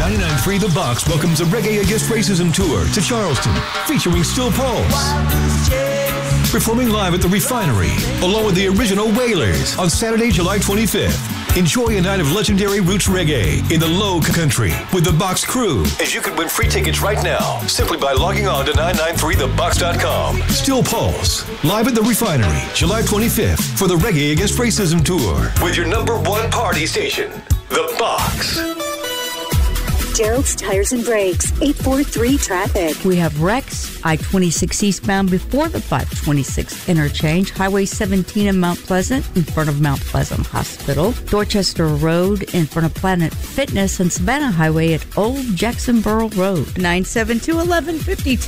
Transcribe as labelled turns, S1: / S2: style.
S1: 99.3 The Box welcomes a Reggae Against Racism tour to Charleston, featuring Still Pulse. Performing live at the Refinery, along with the original Wailers, on Saturday, July 25th. Enjoy a night of legendary roots reggae in the Low Country with the Box crew. As you can win free tickets right now, simply by logging on to 993thebox.com. Still Pulse, live at the Refinery, July 25th for the Reggae Against Racism tour. With your #1 party station, The Box.
S2: Gerald's Tires and Brakes, 843 traffic.
S3: We have Rex, I-26 eastbound before the 526 interchange, Highway 17 in Mount Pleasant, in front of Mount Pleasant Hospital, Dorchester Road in front of Planet Fitness, and Savannah Highway at Old Jacksonboro Road. 972-1152.